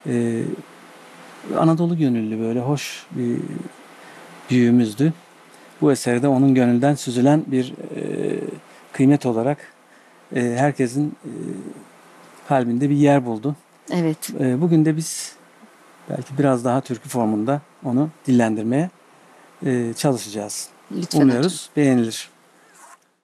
E, Anadolu gönüllü böyle hoş bir büyüğümüzdü. Bu eserde onun gönülden süzülen bir kıymet olarak herkesin kalbinde bir yer buldu. Evet, Bugün de biz belki biraz daha türkü formunda onu dillendirmeye çalışacağız. lütfen hocam. Umuyoruz beğenilir.